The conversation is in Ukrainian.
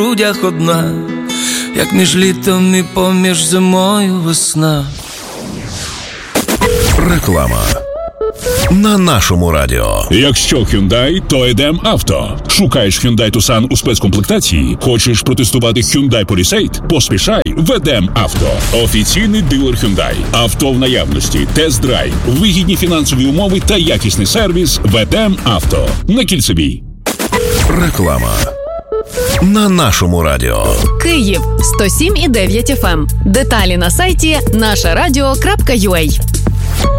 грудях одна, як між літом і поміж зимою весна. Реклама на нашому радіо. Якщо Hyundai, то Едем Авто. Шукаєш Hyundai Tucson у спецкомплектації? Хочеш протестувати Hyundai Palisade? Поспішай в Едем Авто. Офіційний дилер Hyundai. Авто в наявності, тест-драйв, вигідні фінансові умови та якісний сервіс в Едем Авто. На Кільцевій. Реклама на нашому радіо. Київ 107,9 FM. Деталі на сайті нашарадіо.ua.